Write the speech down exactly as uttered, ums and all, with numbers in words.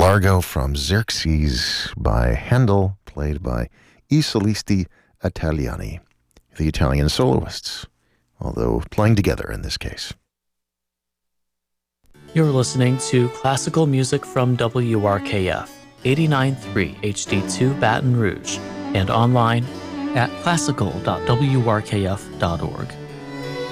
Largo from Xerxes by Handel, played by I Solisti Italiani, the Italian soloists, although playing together in this case. You're listening to classical music from W R K F, eighty-nine point three H D two Baton Rouge, and online at classical dot w r k f dot org.